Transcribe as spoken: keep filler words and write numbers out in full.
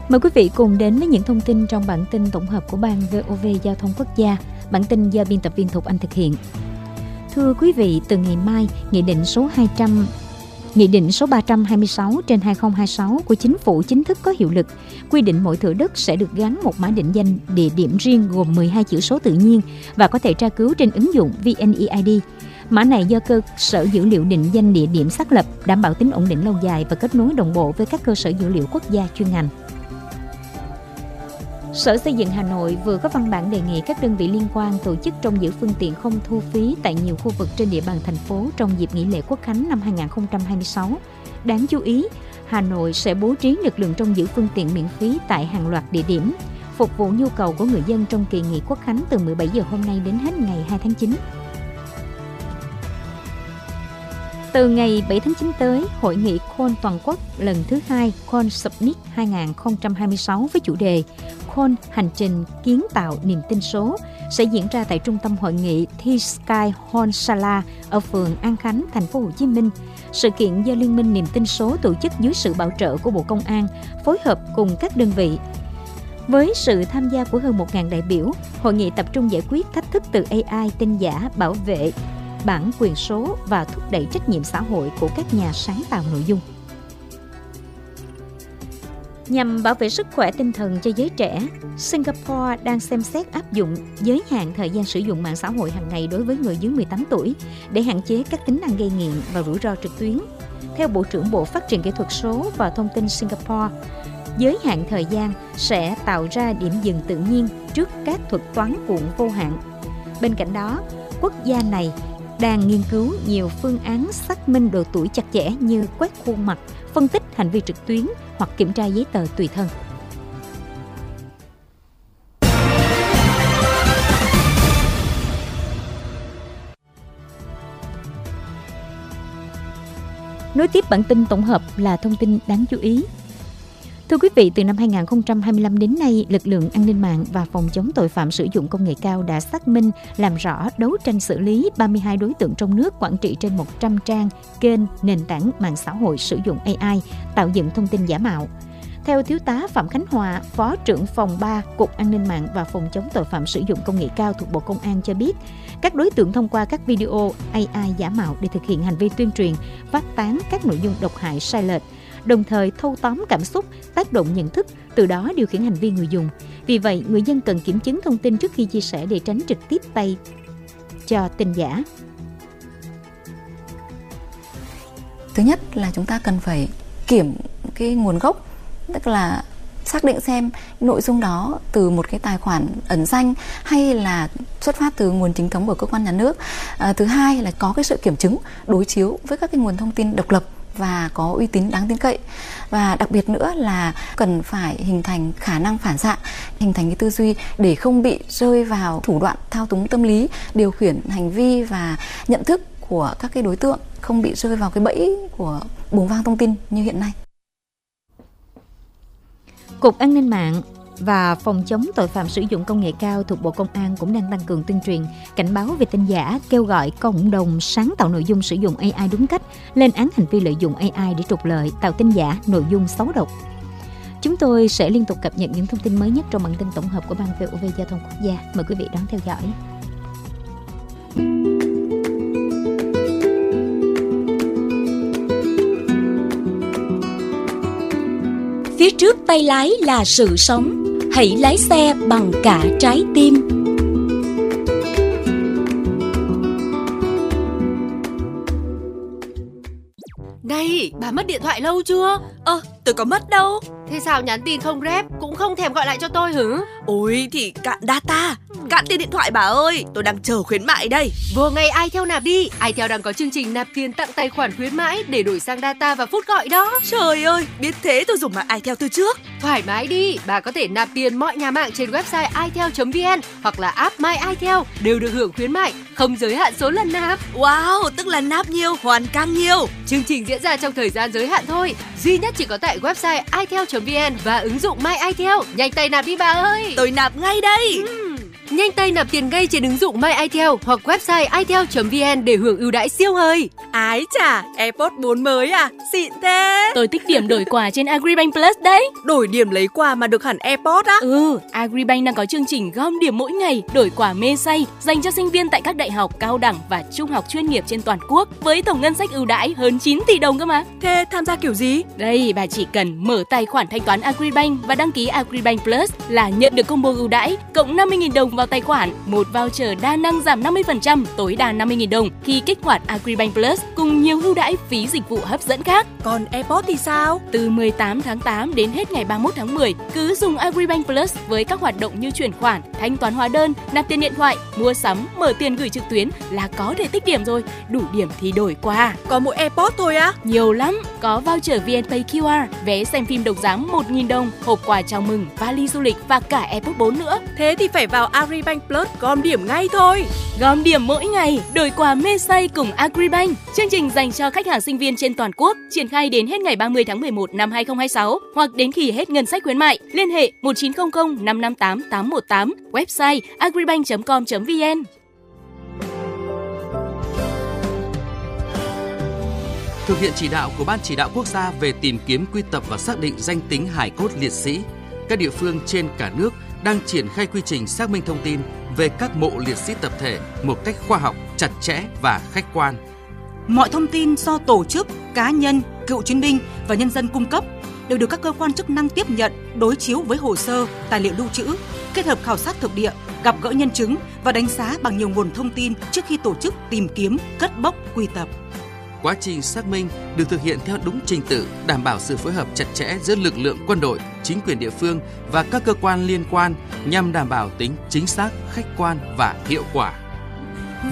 Mời quý vị cùng đến với những thông tin trong bản tin tổng hợp của Ban vê o vê Giao thông Quốc gia. Bản tin do biên tập viên Thục Anh thực hiện. Thưa quý vị, từ ngày mai, Nghị định số hai trăm, Nghị định số ba trăm hai mươi sáu trên hai không hai sáu của Chính phủ chính thức có hiệu lực, quy định mỗi thửa đất sẽ được gắn một mã định danh địa điểm riêng gồm mười hai chữ số tự nhiên và có thể tra cứu trên ứng dụng vê en e i đê. Mã này do cơ sở dữ liệu định danh địa điểm xác lập, đảm bảo tính ổn định lâu dài và kết nối đồng bộ với các cơ sở dữ liệu quốc gia chuyên ngành. Sở Xây dựng Hà Nội vừa có văn bản đề nghị các đơn vị liên quan tổ chức trông giữ phương tiện không thu phí tại nhiều khu vực trên địa bàn thành phố trong dịp nghỉ lễ Quốc khánh năm hai không hai sáu. Đáng chú ý, Hà Nội sẽ bố trí lực lượng trông giữ phương tiện miễn phí tại hàng loạt địa điểm, phục vụ nhu cầu của người dân trong kỳ nghỉ Quốc khánh từ mười bảy giờ hôm nay đến hết ngày hai tháng chín. Từ ngày bảy tháng chín tới, Hội nghị Khôn toàn quốc lần thứ hai Khôn Summit hai không hai sáu với chủ đề Khôn hành trình kiến tạo niềm tin số sẽ diễn ra tại trung tâm hội nghị T-Sky Hall Sala ở phường An Khánh, thành phố Hồ Chí Minh. Sự kiện do Liên minh Niềm tin số tổ chức dưới sự bảo trợ của Bộ Công an, phối hợp cùng các đơn vị. Với sự tham gia của hơn một nghìn đại biểu, hội nghị tập trung giải quyết thách thức từ a i, tin giả, bảo vệ bản quyền số và thúc đẩy trách nhiệm xã hội của các nhà sáng tạo nội dung. Nhằm bảo vệ sức khỏe tinh thần cho giới trẻ, Singapore đang xem xét áp dụng giới hạn thời gian sử dụng mạng xã hội hàng ngày đối với người dưới mười tám tuổi để hạn chế các tính năng gây nghiện và rủi ro trực tuyến. Theo Bộ trưởng Bộ Phát triển Kỹ thuật số và Thông tin Singapore, giới hạn thời gian sẽ tạo ra điểm dừng tự nhiên trước các thuật toán cuộn vô hạn. Bên cạnh đó, quốc gia này đang nghiên cứu nhiều phương án xác minh độ tuổi chặt chẽ như quét khuôn mặt, phân tích hành vi trực tuyến hoặc kiểm tra giấy tờ tùy thân. Nối tiếp bản tin tổng hợp là thông tin đáng chú ý. Thưa quý vị, từ năm hai không hai lăm đến nay, lực lượng an ninh mạng và phòng chống tội phạm sử dụng công nghệ cao đã xác minh, làm rõ, đấu tranh xử lý ba mươi hai đối tượng trong nước quản trị trên một trăm trang, kênh, nền tảng mạng xã hội sử dụng a i, tạo dựng thông tin giả mạo. Theo Thiếu tá Phạm Khánh Hòa, Phó trưởng phòng ba, Cục An ninh mạng và phòng chống tội phạm sử dụng công nghệ cao thuộc Bộ Công an cho biết, các đối tượng thông qua các video a i giả mạo để thực hiện hành vi tuyên truyền, phát tán các nội dung độc hại sai lệch, đồng thời thâu tóm cảm xúc, tác động nhận thức, từ đó điều khiển hành vi người dùng. Vì vậy, người dân cần kiểm chứng thông tin trước khi chia sẻ để tránh trực tiếp tay cho tin giả. Thứ nhất là chúng ta cần phải kiểm cái nguồn gốc, tức là xác định xem nội dung đó từ một cái tài khoản ẩn danh hay là xuất phát từ nguồn chính thống của cơ quan nhà nước. À, thứ hai là có cái sự kiểm chứng, đối chiếu với các cái nguồn thông tin độc lập và có uy tín đáng tin cậy. Và đặc biệt nữa là cần phải hình thành khả năng phản xạ, hình thành cái tư duy để không bị rơi vào thủ đoạn thao túng tâm lý, điều khiển hành vi và nhận thức của các cái đối tượng, không bị rơi vào cái bẫy của bùng vang thông tin như hiện nay. Cục An ninh mạng và phòng chống tội phạm sử dụng công nghệ cao thuộc Bộ Công an cũng đang tăng cường tuyên truyền, cảnh báo về tin giả, kêu gọi cộng đồng sáng tạo nội dung sử dụng a i đúng cách, lên án hành vi lợi dụng a i để trục lợi, tạo tin giả, nội dung xấu độc. Chúng tôi sẽ liên tục cập nhật những thông tin mới nhất trong bản tin tổng hợp của Ban vê o vê Giao thông Quốc gia. Mời quý vị đón theo dõi. Phía trước tay lái là sự sống, hãy lái xe bằng cả trái tim. Này, bà mất điện thoại lâu chưa? Ơ, tôi có mất đâu. Thế sao nhắn tin không rep, cũng không thèm gọi lại cho tôi hử? Ôi thì cạn data, cạn tiền điện thoại bà ơi, tôi đang chờ khuyến mại đây. Vô ngay iTel nạp đi, iTel đang có chương trình nạp tiền tặng tài khoản khuyến mãi để đổi sang data và phút gọi đó. Trời ơi, biết thế tôi dùng mạng iTel từ trước. Thoải mái đi, bà có thể nạp tiền mọi nhà mạng trên website itel chấm vn hoặc là app My iTel đều được hưởng khuyến mại, không giới hạn số lần nạp. Wow, tức là nạp nhiều, hoàn càng nhiều. Chương trình diễn ra trong thời gian giới hạn thôi, duy nhất chỉ có tại website itel chấm vn và ứng dụng My iTel. Nhanh tay nạp đi bà ơi. Tôi nạp ngay đây. uhm. Nhanh tay nạp tiền ngay trên ứng dụng MyITEL hoặc website itel chấm vn để hưởng ưu đãi siêu hời. Ái chà, AirPods bốn mới à? Xịn thế. Tôi tích điểm đổi quà trên Agribank Plus đấy. Đổi điểm lấy quà mà được hẳn AirPods á? Ừ, Agribank đang có chương trình gom điểm mỗi ngày đổi quà mê say dành cho sinh viên tại các đại học, cao đẳng và trung học chuyên nghiệp trên toàn quốc với tổng ngân sách ưu đãi hơn chín tỷ đồng cơ mà. Thế tham gia kiểu gì? Đây, bà chỉ cần mở tài khoản thanh toán Agribank và đăng ký Agribank Plus là nhận được combo ưu đãi cộng năm mươi nghìn đồng vào tài khoản, một voucher đa năng giảm năm mươi phần trăm tối đa năm mươi nghìn đồng khi kích hoạt Agribank Plus cùng nhiều ưu đãi phí dịch vụ hấp dẫn khác. Còn AirPods thì sao? Từ mười tám tháng tám đến hết ngày ba mươi mốt tháng mười, cứ dùng Agribank Plus với các hoạt động như chuyển khoản, thanh toán hóa đơn, nạp tiền điện thoại, mua sắm, mở tiền gửi trực tuyến là có thể tích điểm rồi. Đủ điểm thì đổi quà. Có mỗi AirPods thôi á? Nhiều lắm, có voucher vê en Pay quy rờ, vé xem phim đồng giá một nghìn đồng, hộp quà chào mừng, vali du lịch và cả AirPods bốn nữa. Thế thì phải vào Agribank Plus gom điểm ngay thôi. Gom điểm mỗi ngày, đổi quà mê say cùng Agribank. Chương trình dành cho khách hàng sinh viên trên toàn quốc, triển khai đến hết ngày ba mươi tháng mười một năm hai không hai sáu hoặc đến khi hết ngân sách khuyến mại. Liên hệ một chín không không năm năm tám tám một tám, website agribank chấm com chấm vn. Thực hiện chỉ đạo của Ban Chỉ đạo Quốc gia về tìm kiếm, quy tập và xác định danh tính hài cốt liệt sĩ, các địa phương trên cả nước đang triển khai quy trình xác minh thông tin về các mộ liệt sĩ tập thể một cách khoa học, chặt chẽ và khách quan. Mọi thông tin do tổ chức, cá nhân, cựu chiến binh và nhân dân cung cấp đều được các cơ quan chức năng tiếp nhận, đối chiếu với hồ sơ, tài liệu lưu trữ, kết hợp khảo sát thực địa, gặp gỡ nhân chứng và đánh giá bằng nhiều nguồn thông tin trước khi tổ chức tìm kiếm, cất bốc, quy tập. Quá trình xác minh được thực hiện theo đúng trình tự, đảm bảo sự phối hợp chặt chẽ giữa lực lượng quân đội, chính quyền địa phương và các cơ quan liên quan nhằm đảm bảo tính chính xác, khách quan và hiệu quả.